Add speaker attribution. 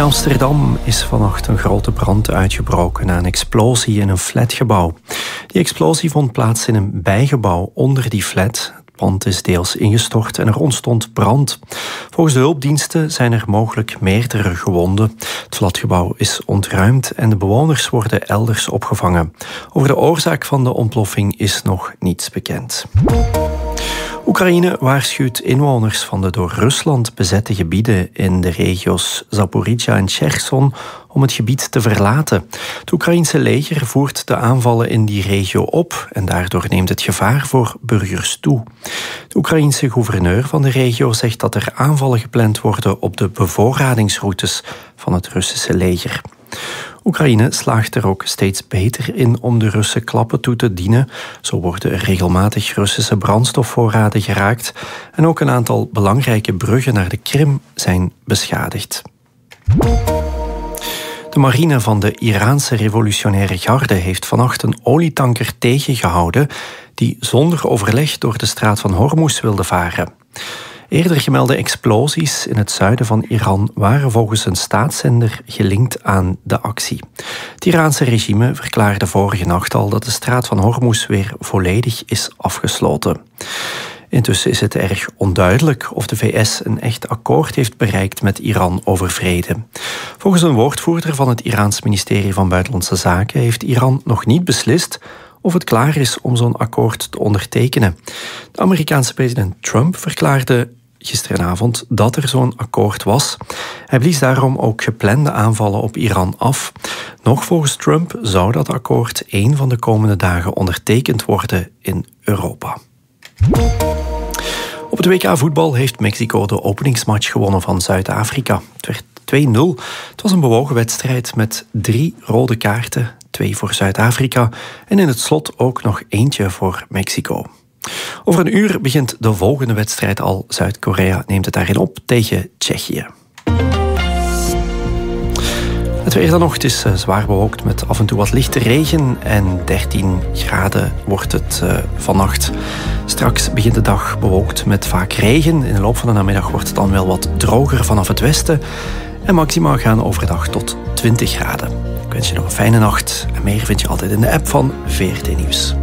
Speaker 1: Amsterdam is vannacht een grote brand uitgebroken na een explosie in een flatgebouw. Die explosie vond plaats in een bijgebouw onder die flat. Het pand is deels ingestort en er ontstond brand. Volgens de hulpdiensten zijn er mogelijk meerdere gewonden. Het flatgebouw is ontruimd en de bewoners worden elders opgevangen. Over de oorzaak van de ontploffing is nog niets bekend. Oekraïne waarschuwt inwoners van de door Rusland bezette gebieden in de regio's Zaporizhzhia en Cherson om het gebied te verlaten. Het Oekraïense leger voert de aanvallen in die regio op en daardoor neemt het gevaar voor burgers toe. De Oekraïense gouverneur van de regio zegt dat er aanvallen gepland worden op de bevoorradingsroutes van het Russische leger. Oekraïne slaagt er ook steeds beter in om de Russen klappen toe te dienen. Zo worden er regelmatig Russische brandstofvoorraden geraakt en ook een aantal belangrijke bruggen naar de Krim zijn beschadigd. De marine van de Iraanse revolutionaire garde heeft vannacht een olietanker tegengehouden die zonder overleg door de straat van Hormuz wilde varen. Eerder gemelde explosies in het zuiden van Iran waren volgens een staatszender gelinkt aan de actie. Het Iraanse regime verklaarde vorige nacht al dat de straat van Hormuz weer volledig is afgesloten. Intussen is het erg onduidelijk of de VS een echt akkoord heeft bereikt met Iran over vrede. Volgens een woordvoerder van het Iraans ministerie van Buitenlandse Zaken heeft Iran nog niet beslist of het klaar is om zo'n akkoord te ondertekenen. De Amerikaanse president Trump verklaarde gisteravond dat er zo'n akkoord was. Hij blies daarom ook geplande aanvallen op Iran af. Nog volgens Trump zou dat akkoord een van de komende dagen ondertekend worden in Europa. Op het WK voetbal heeft Mexico de openingsmatch gewonnen van Zuid-Afrika. Het werd 2-0. Het was een bewogen wedstrijd met 3 rode kaarten, 2 voor Zuid-Afrika en in het slot ook nog eentje voor Mexico. Over een uur begint de volgende wedstrijd al. Zuid-Korea neemt het daarin op tegen Tsjechië. Het weer dan nog. Het is zwaar bewolkt met af en toe wat lichte regen en 13 graden wordt het vannacht. Straks begint de dag bewolkt met vaak regen. In de loop van de namiddag wordt het dan wel wat droger vanaf het westen. En maxima gaan overdag tot 20 graden. Ik wens je nog een fijne nacht. En meer vind je altijd in de app van VRT Nieuws.